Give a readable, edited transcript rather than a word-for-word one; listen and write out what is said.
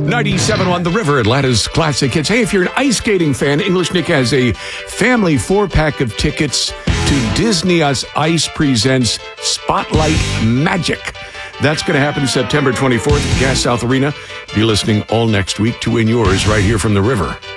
97.1 The River, Atlanta's classic hits. Hey, if you're an ice skating fan, English Nick has a family 4-pack of tickets to Disney Ice Presents Spotlight Magic. That's going to happen September 24th at Gas South Arena. Be listening all next week to win yours right here from The River.